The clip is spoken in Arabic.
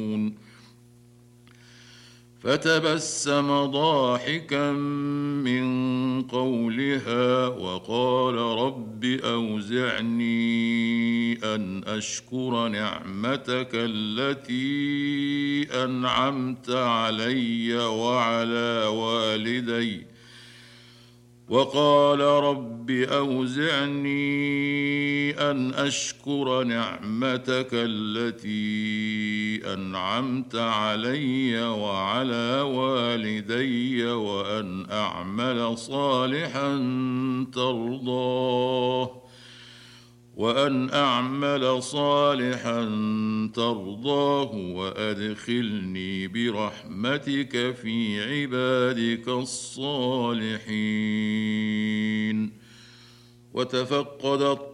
فتبسم ضاحكا من قولها وقال رب أوزعني أن أشكر نعمتك التي أنعمت علي وعلى والدي وقال رب أوزعني أن أشكر نعمتك التي أنعمت علي وعلى والدي وأن أعمل صالحا ترضاه وأدخلني برحمتك في عبادك الصالحين. وتفقد